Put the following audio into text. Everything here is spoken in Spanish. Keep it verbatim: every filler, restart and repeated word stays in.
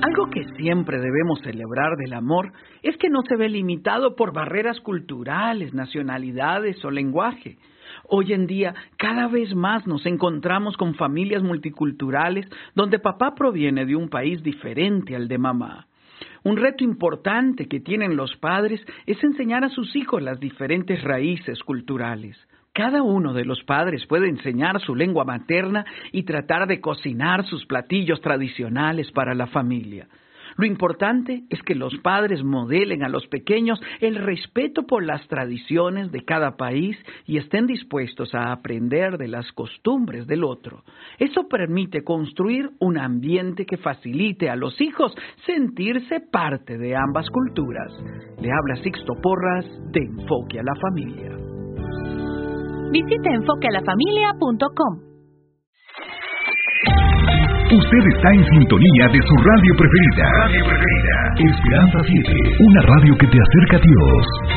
Algo que siempre debemos celebrar del amor es que no se ve limitado por barreras culturales, nacionalidades o lenguaje. Hoy en día, cada vez más nos encontramos con familias multiculturales donde papá proviene de un país diferente al de mamá. Un reto importante que tienen los padres es enseñar a sus hijos las diferentes raíces culturales. Cada uno de los padres puede enseñar su lengua materna y tratar de cocinar sus platillos tradicionales para la familia. Lo importante es que los padres modelen a los pequeños el respeto por las tradiciones de cada país y estén dispuestos a aprender de las costumbres del otro. Eso permite construir un ambiente que facilite a los hijos sentirse parte de ambas culturas. Le habla Sixto Porras de Enfoque a la Familia. Visite enfoque a la familia punto com. Usted está en sintonía de su radio preferida. Radio preferida. Esperanza siete, una radio que te acerca a Dios.